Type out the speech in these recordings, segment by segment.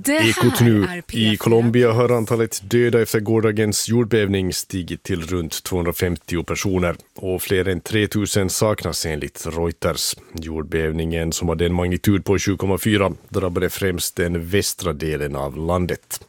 Ekot nu. I Colombia har antalet döda efter gårdagens jordbävning stigit till runt 250 personer och fler än 3000 saknas enligt Reuters. Jordbävningen, som hade en magnitud på 7,4, drabbade främst den västra delen av landet.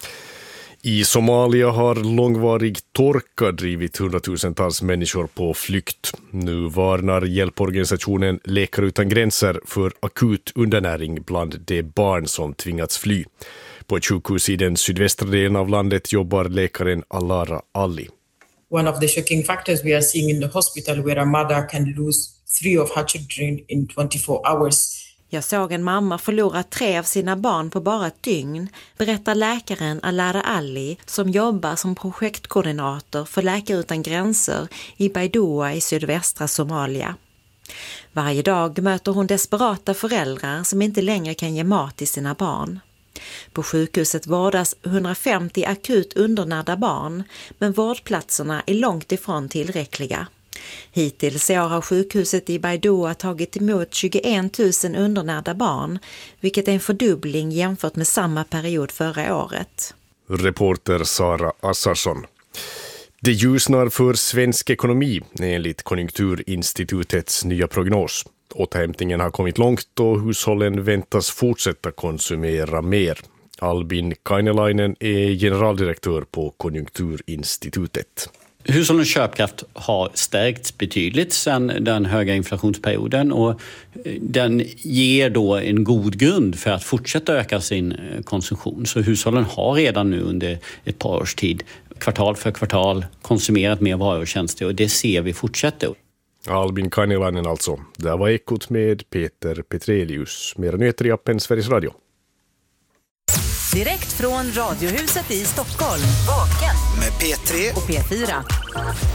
I Somalia har långvarig torka drivit hundratusentals människor på flykt. Nu varnar hjälporganisationen Läkare utan gränser för akut undernäring bland de barn som tvingats fly. På ett sjukhus i den sydvästra delen av landet jobbar läkaren Alara Ali. One of the shocking factors we are seeing in the hospital where a mother can lose 3 of her children in 24 hours. Jag såg en mamma förlora 3 av sina barn på bara ett dygn, berättar läkaren Alara Ali som jobbar som projektkoordinator för Läkare utan gränser i Baidoa i sydvästra Somalia. Varje dag möter hon desperata föräldrar som inte längre kan ge mat till sina barn. På sjukhuset vårdas 150 akut undernärda barn, men vårdplatserna är långt ifrån tillräckliga. Hittills i år har sjukhuset i Baidoa tagit emot 21 000 undernärda barn, vilket är en fördubbling jämfört med samma period förra året. Reporter Sara Assarsson. Det ljusnar för svensk ekonomi enligt Konjunkturinstitutets nya prognos. Återhämtningen har kommit långt och hushållen väntas fortsätta konsumera mer. Albin Kainelainen är generaldirektör på Konjunkturinstitutet. Hushållens köpkraft har stärkts betydligt sedan den höga inflationsperioden och den ger då en god grund för att fortsätta öka sin konsumtion. Så hushållen har redan nu under ett par års tid, kvartal för kvartal, konsumerat mer varor och tjänster och det ser vi fortsätta. Albin Kainelainen alltså. Där var Ekot med Peter Petrelius. Mera nyheter i appen Sveriges Radio. Direkt från Radiohuset i Stockholm. Vaken med P3 och P4.